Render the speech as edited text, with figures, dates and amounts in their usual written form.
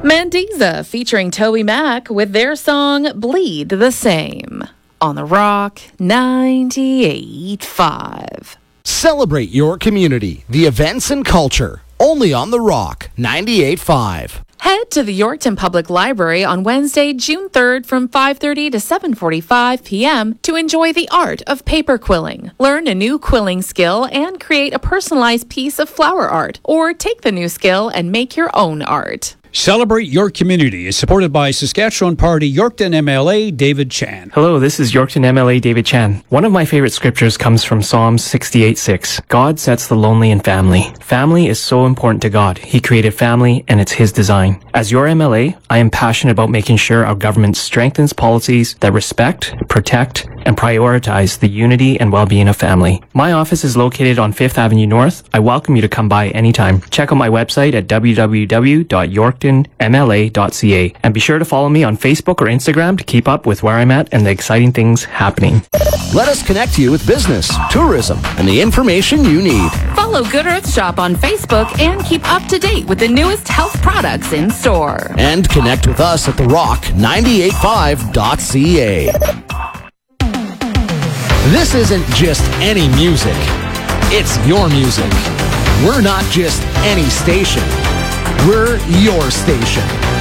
Mandiza featuring Toby Mac with their song Bleed the Same on The Rock 98.5. Celebrate your community, the events and culture, only on The Rock 98.5. Head to the Yorkton Public Library on Wednesday, June 3rd from 5:30 to 7:45 p.m. to enjoy the art of paper quilling. Learn a new quilling skill and create a personalized piece of flower art, or take the new skill and make your own art. Celebrate Your Community is supported by Saskatchewan Party Yorkton MLA David Chan. Hello, this is Yorkton MLA David Chan. One of my favorite scriptures comes from Psalms 68:6. God sets the lonely in family. Family is so important to God. He created family and it's His design. As your MLA, I am passionate about making sure our government strengthens policies that respect, protect, and prioritize the unity and well-being of family. My office is located on 5th Avenue North. I welcome you to come by anytime. Check out my website at www.yorktonmla.ca and be sure to follow me on Facebook or Instagram to keep up with where I'm at and the exciting things happening. Let us connect you with business, tourism, and the information you need. Follow Good Earth Shop on Facebook and keep up to date with the newest health products in store. And connect with us at therock985.ca. This isn't just any music. It's your music. We're not just any station. We're your station.